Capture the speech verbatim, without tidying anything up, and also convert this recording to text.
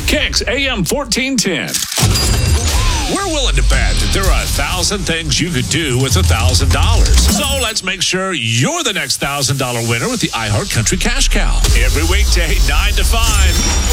Kicks A M fourteen ten. We're willing to bet that there are a thousand things you could do with a thousand dollars. So let's make sure you're the next thousand dollar winner with the iHeart Country Cash Cow. Every weekday, nine to five.